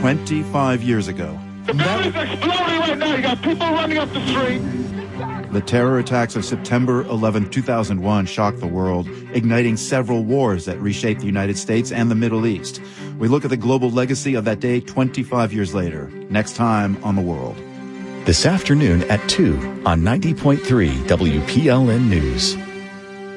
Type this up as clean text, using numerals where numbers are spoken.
25 years ago. The building's exploding right now. You got people running up the street. The terror attacks of September 11, 2001 shocked the world, igniting several wars that reshaped the United States and the Middle East. We look at the global legacy of that day 25 years later, next time on The World. This afternoon at 2 on 90.3 WPLN News.